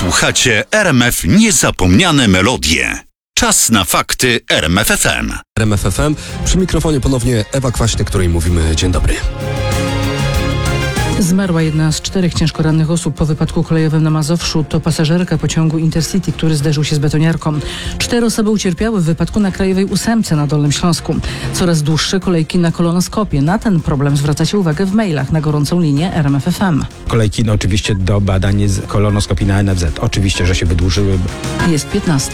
Słuchacie RMF Niezapomniane melodie. Czas na fakty RMF FM. RMF FM. Przy mikrofonie ponownie Ewa Kwaśny, której mówimy dzień dobry. Zmarła jedna z 4 ciężko rannych osób po wypadku kolejowym na Mazowszu. To pasażerka pociągu Intercity, który zderzył się z betoniarką. 4 osoby ucierpiały w wypadku na Krajowej 8 na Dolnym Śląsku. Coraz dłuższe kolejki na kolonoskopię. Na ten problem zwracacie uwagę w mailach na gorącą linię RMF FM. Kolejki oczywiście do badań z kolonoskopii na NFZ. Oczywiście, że się wydłużyły. Jest 15.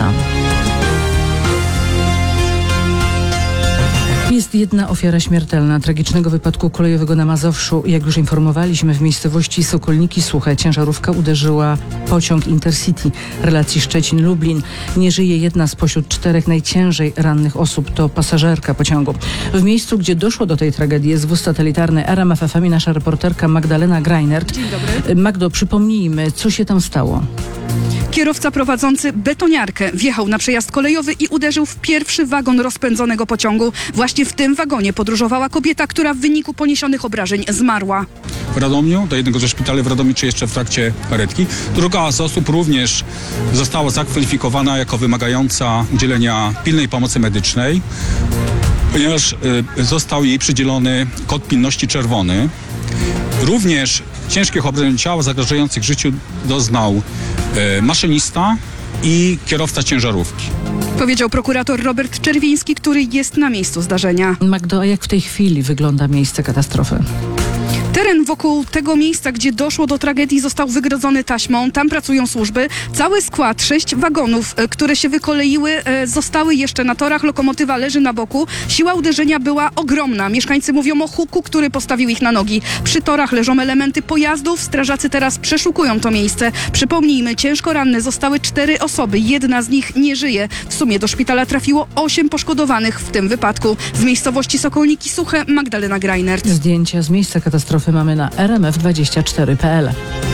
Jest jedna ofiara śmiertelna tragicznego wypadku kolejowego na Mazowszu. Jak już informowaliśmy, w miejscowości Sokolniki Suche ciężarówka uderzyła pociąg Intercity relacji Szczecin-Lublin. Nie żyje jedna spośród 4 najciężej rannych osób. To pasażerka pociągu. W miejscu, gdzie doszło do tej tragedii, jest wóz satelitarny RMF FM i nasza reporterka Magdalena Greinert. Dzień dobry. Magdo, przypomnijmy, co się tam stało. Kierowca prowadzący betoniarkę wjechał na przejazd kolejowy i uderzył w pierwszy wagon rozpędzonego pociągu. Właśnie w tym wagonie podróżowała kobieta, która w wyniku poniesionych obrażeń zmarła. W Radomiu, do jednego ze szpitali w Radomiu, czy jeszcze w trakcie karetki. Druga z osób również została zakwalifikowana jako wymagająca udzielenia pilnej pomocy medycznej, ponieważ został jej przydzielony kod pilności czerwony. Również ciężkich obrażeń ciała zagrażających życiu doznał maszynista i kierowca ciężarówki. Powiedział prokurator Robert Czerwiński, który jest na miejscu zdarzenia. Magdo, a jak w tej chwili wygląda miejsce katastrofy? Teren wokół tego miejsca, gdzie doszło do tragedii, został wygrodzony taśmą. Tam pracują służby. Cały skład, 6 wagonów, które się wykoleiły, zostały jeszcze na torach. Lokomotywa leży na boku. Siła uderzenia była ogromna. Mieszkańcy mówią o huku, który postawił ich na nogi. Przy torach leżą elementy pojazdów. Strażacy teraz przeszukują to miejsce. Przypomnijmy, ciężko ranne zostały 4 osoby. Jedna z nich nie żyje. W sumie do szpitala trafiło 8 poszkodowanych w tym wypadku. Z miejscowości Sokolniki Suche, Magdalena Greinert. Zdjęcia z miejsca katastrofy mamy na rmf24.pl.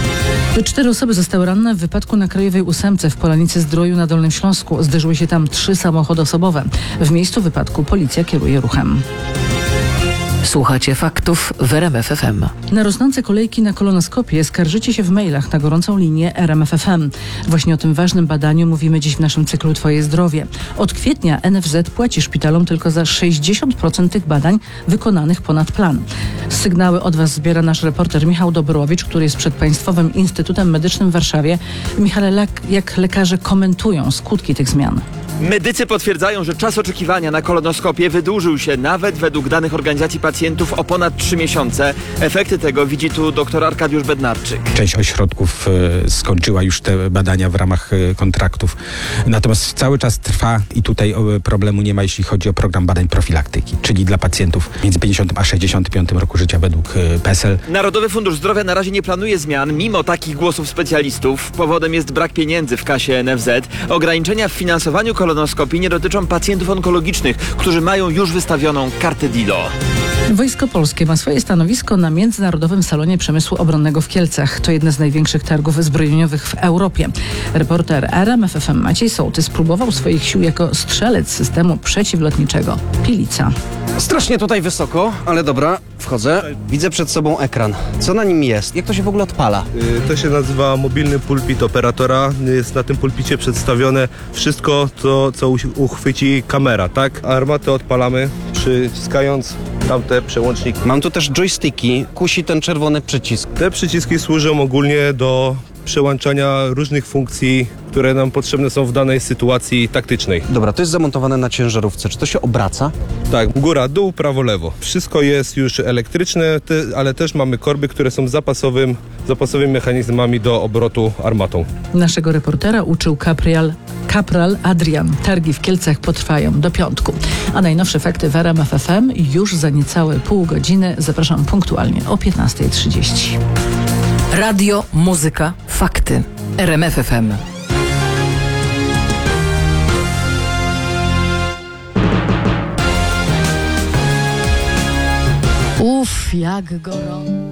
4 osoby zostały ranne w wypadku na Krajowej 8 w Polanicy Zdroju na Dolnym Śląsku. Zderzyły się tam 3 samochody osobowe. W miejscu wypadku policja kieruje ruchem. Słuchacie faktów w RMF FM. Na rosnące kolejki na kolonoskopię skarżycie się w mailach na gorącą linię RMF FM. Właśnie o tym ważnym badaniu mówimy dziś w naszym cyklu Twoje zdrowie. Od kwietnia NFZ płaci szpitalom tylko za 60% tych badań wykonanych ponad plan. Sygnały od Was zbiera nasz reporter Michał Dobrowicz, który jest przed Państwowym Instytutem Medycznym w Warszawie. Michale, jak lekarze komentują skutki tych zmian? Medycy potwierdzają, że czas oczekiwania na kolonoskopię wydłużył się nawet według danych organizacji pacjentów o ponad 3 miesiące. Efekty tego widzi tu dr Arkadiusz Bednarczyk. Część ośrodków skończyła już te badania w ramach kontraktów. Natomiast cały czas trwa i tutaj problemu nie ma, jeśli chodzi o program badań profilaktyki, czyli dla pacjentów między 50 a 65 roku życia według PESEL. Narodowy Fundusz Zdrowia na razie nie planuje zmian, mimo takich głosów specjalistów. Powodem jest brak pieniędzy w kasie NFZ. Ograniczenia w finansowaniu kolonoskopii nie dotyczą pacjentów onkologicznych, którzy mają już wystawioną kartę DILO. Wojsko Polskie ma swoje stanowisko na Międzynarodowym Salonie Przemysłu Obronnego w Kielcach. To jedne z największych targów zbrojeniowych w Europie. Reporter RMF FM Maciej Sołtys próbował swoich sił jako strzelec systemu przeciwlotniczego Pilica. Strasznie tutaj wysoko, ale dobra, wchodzę. Widzę przed sobą ekran. Co na nim jest? Jak to się w ogóle odpala? To się nazywa mobilny pulpit operatora. Jest na tym pulpicie przedstawione wszystko, co uchwyci kamera, tak? Armatę odpalamy, przyciskając tamte przełączniki. Mam tu też joysticki. Kusi ten czerwony przycisk. Te przyciski służą ogólnie do przełączania różnych funkcji, które nam potrzebne są w danej sytuacji taktycznej. Dobra, to jest zamontowane na ciężarówce. Czy to się obraca? Tak, góra, dół, prawo, lewo. Wszystko jest już elektryczne, ale też mamy korby, które są zapasowymi mechanizmami do obrotu armatą. Naszego reportera uczył kapral Adrian. Targi w Kielcach potrwają do piątku. A najnowsze fakty w RMF FM już za niecałe pół godziny. Zapraszam punktualnie o 15:30. Radio, muzyka, fakty. RMF FM. Jak gorąco.